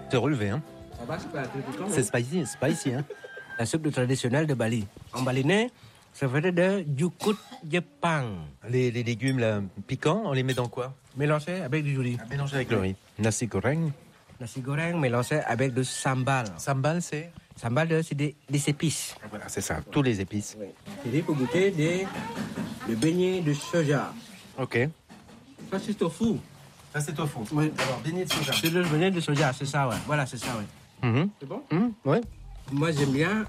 C'est relevé, hein. Ça va, c'est pas C'est spicy, hein. La soupe traditionnelle de Bali. En balinais, ça veut dire de jukut Jepang. Les légumes là, piquants, on les met dans quoi? Mélangé avec du riz. Mélanger avec le riz. Nasi goreng. Nasi goreng mélangé avec du sambal. Sambal, c'est? Sambal, c'est des épices. Voilà, c'est ça, tous les épices. Oui. C'est pour goûter des beignets de soja. Ok. Ça, c'est tofu. Ça, c'est tofu. Oui. Alors, beignet de soja. C'est le beignet de soja, c'est ça, ouais. Voilà, c'est ça, ouais. Mhm. C'est bon? Ouais. Moi, j'aime bien